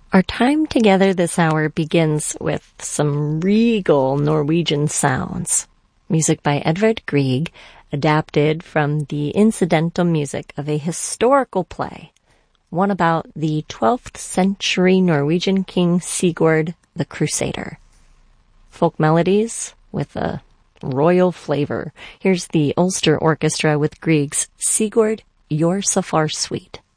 Our time together this hour begins with some regal Norwegian sounds. Music by Edvard Grieg, adapted from the incidental music of a historical play, one about the 12th century Norwegian king Sigurd the Crusader. Folk melodies with a royal flavor. Here's the Ulster Orchestra with Grieg's Sigurd, You're So Far Sweet.